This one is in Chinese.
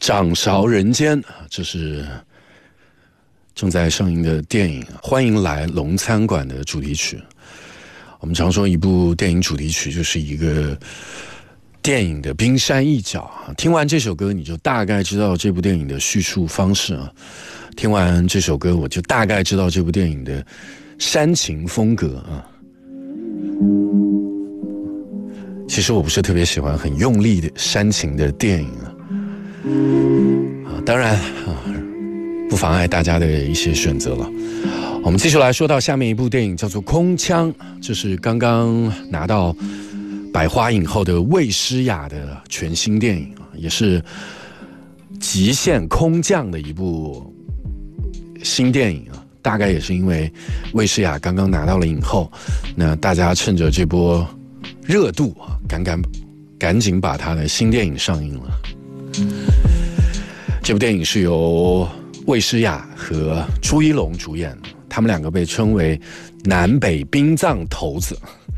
掌勺人间，这是正在上映的电影《欢迎来龙餐馆》的主题曲。我们常说一部电影主题曲就是一个电影的冰山一角，听完这首歌你就大概知道这部电影的叙述方式啊，听完这首歌我就大概知道这部电影的煽情风格啊。其实我不是特别喜欢很用力的煽情的电影啊，当然啊，不妨碍大家的一些选择了。我们继续来说到下面一部电影，叫做《空腔》，这是刚刚拿到百花影后的魏诗雅的全新电影，也是极限空降的一部新电影啊。大概也是因为魏诗雅刚刚拿到了影后，那大家趁着这波热度啊，赶紧把她的新电影上映了。这部电影是由魏诗雅和朱一龙主演的，他们两个被称为南北殡葬头子。